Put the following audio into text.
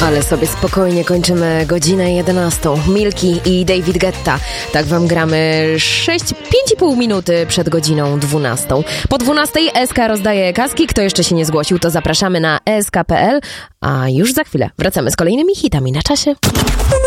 Ale sobie spokojnie kończymy godzinę 11. Milki i David Guetta. Tak wam gramy 5,5 minuty przed godziną 12. Po 12 SK rozdaje kaski. Kto jeszcze się nie zgłosił, to zapraszamy na esk.pl. A już za chwilę wracamy z kolejnymi hitami na czasie.